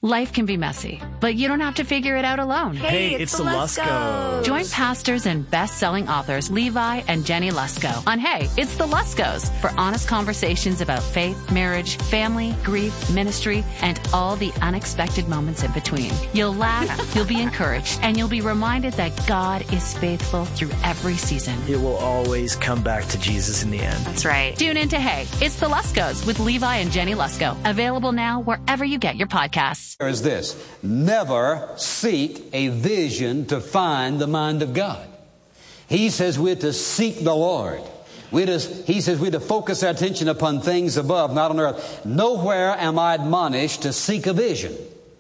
Life can be messy, but you don't have to figure it out alone. Hey, it's the Luskos. Join pastors and best-selling authors Levi and Jenny Lusko on Hey, It's the Luskos for honest conversations about faith, marriage, family, grief, ministry, and all the unexpected moments in between. You'll laugh, you'll be encouraged, and you'll be reminded that God is faithful through every season. It will always come back to Jesus in the end. That's right. Tune in to Hey, It's the Luskos with Levi and Jenny Lusko. Available now wherever you get your podcasts. Is this: never seek a vision to find the mind of God. He says we're to seek the Lord. He says we're to focus our attention upon things above, not on earth. Nowhere am I admonished to seek a vision.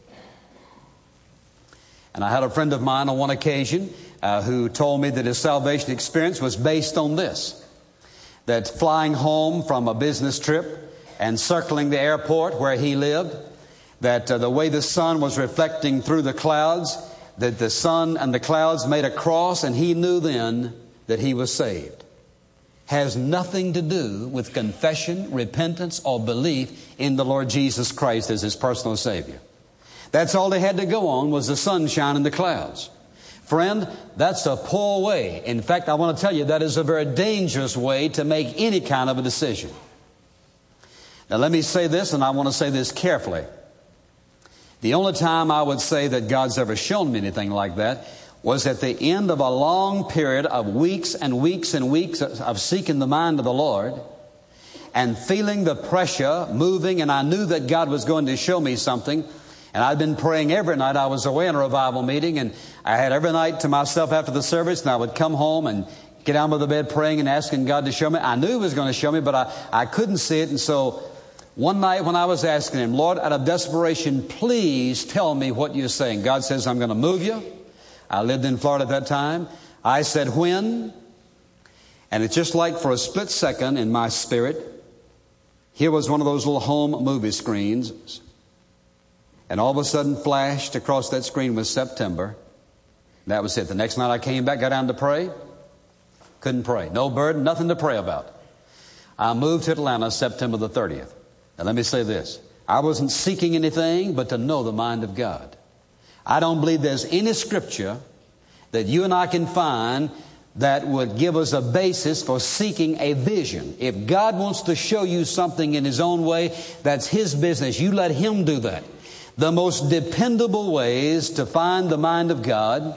And I had a friend of mine on one occasion who told me that his salvation experience was based on this: that flying home from a business trip and circling the airport where he lived, that the way the sun was reflecting through the clouds, that the sun and the clouds made a cross, and he knew then that he was saved. Has nothing to do with confession, repentance, or belief in the Lord Jesus Christ as his personal Savior. That's all they had to go on, was the sunshine and the clouds. Friend, that's a poor way. In fact, I want to tell you that is a very dangerous way to make any kind of a decision. Now let me say this, and I want to say this carefully. The only time I would say that God's ever shown me anything like that was at the end of a long period of weeks and weeks and weeks of seeking the mind of the Lord and feeling the pressure moving, and I knew that God was going to show me something. And I'd been praying every night. I was away in a revival meeting, and I had every night to myself after the service, and I would come home and get out of the bed praying and asking God to show me. I knew He was going to show me, but I couldn't see it. And so one night when I was asking Him, Lord, out of desperation, please tell me what you're saying. God says, I'm going to move you. I lived in Florida at that time. I said, when? And it's just like for a split second in my spirit, here was one of those little home movie screens. And all of a sudden flashed across that screen was September. That was it. The next night I came back, got down to pray. Couldn't pray. No burden, nothing to pray about. I moved to Atlanta September the 30th. Now let me say this. I wasn't seeking anything but to know the mind of God. I don't believe there's any scripture that you and I can find that would give us a basis for seeking a vision. If God wants to show you something in His own way, that's His business. You let Him do that. The most dependable ways to find the mind of God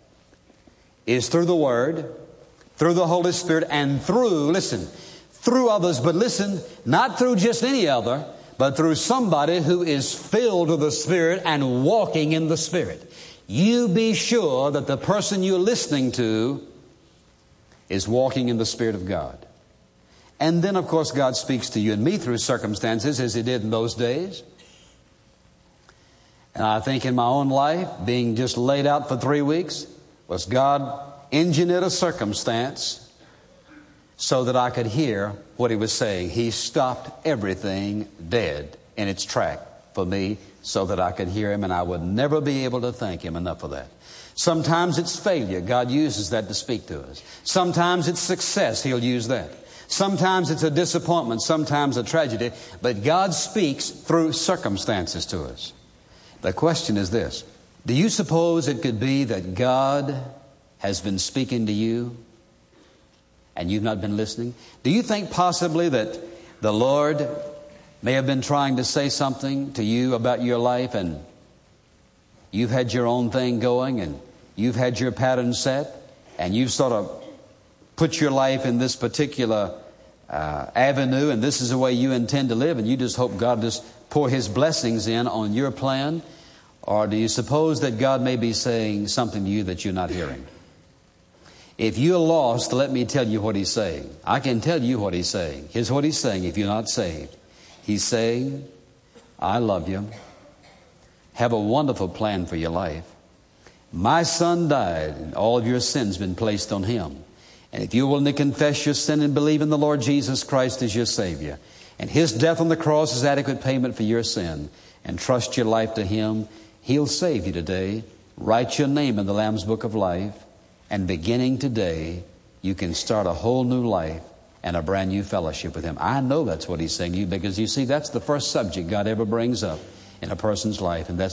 is through the Word, through the Holy Spirit, and through others. But listen, not through just any other, but through somebody who is filled with the Spirit and walking in the Spirit. You be sure that the person you're listening to is walking in the Spirit of God. And then, of course, God speaks to you and me through circumstances as He did in those days. And I think in my own life, being just laid out for 3 weeks, was God engineered a circumstance so that I could hear what He was saying. He stopped everything dead in its track for me so that I could hear Him, and I would never be able to thank Him enough for that. Sometimes it's failure. God uses that to speak to us. Sometimes it's success. He'll use that. Sometimes it's a disappointment. Sometimes a tragedy. But God speaks through circumstances to us. The question is this: do you suppose it could be that God has been speaking to you and you've not been listening? Do you think possibly that the Lord may have been trying to say something to you about your life, and you've had your own thing going and you've had your pattern set and you've sort of put your life in this particular avenue, and this is the way you intend to live, and you just hope God just pour His blessings in on your plan? Or do you suppose that God may be saying something to you that you're not hearing? If you're lost, let me tell you what He's saying. I can tell you what He's saying. Here's what He's saying if you're not saved. He's saying, I love you. Have a wonderful plan for your life. My Son died, and all of your sins been placed on Him. And if you're willing to confess your sin and believe in the Lord Jesus Christ as your Savior, and His death on the cross is adequate payment for your sin, and trust your life to Him, He'll save you today. Write your name in the Lamb's Book of Life, and beginning today, you can start a whole new life and a brand new fellowship with Him. I know that's what He's saying to you, because you see, that's the first subject God ever brings up in a person's life, and that's